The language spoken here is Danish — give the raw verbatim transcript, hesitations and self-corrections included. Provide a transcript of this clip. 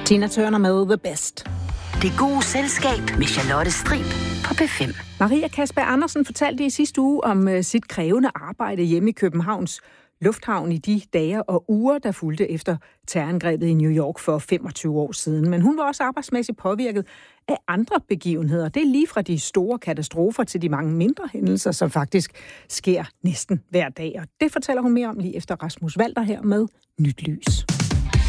Tina Turner med The Best. Det gode selskab med Charlotte Strib på P fem. Maria Kasper Andersen fortalte i sidste uge om uh, sit krævende arbejde hjemme i Københavns Lufthavn i de dage og uger, der fulgte efter terrorangrebet i New York for femogtyve år siden. Men hun var også arbejdsmæssigt påvirket af andre begivenheder. Det er lige fra de store katastrofer til de mange mindre hændelser, som faktisk sker næsten hver dag. Og det fortæller hun mere om lige efter Rasmus Walter her med Nyt Lys.